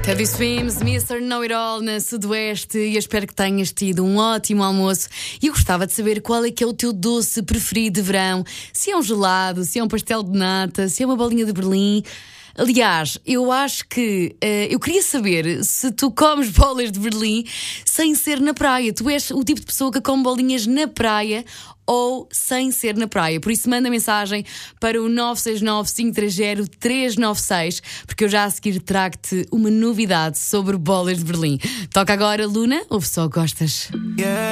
Teddy Swims, Mr. Know-It-All na Sudoeste, e eu espero que tenhas tido um ótimo almoço. E eu gostava de saber qual é que é o teu doce preferido de verão. Se é um gelado, se é um pastel de nata, se é uma bolinha de Berlim. Aliás, eu acho que eu queria saber se tu comes bolas de Berlim sem ser na praia. Tu és o tipo de pessoa que come bolinhas na praia ou sem ser na praia. Por isso manda mensagem para o 969-530-396, porque eu já a seguir trago-te uma novidade sobre bolas de Berlim. Toca agora, Luna, ou só gostas?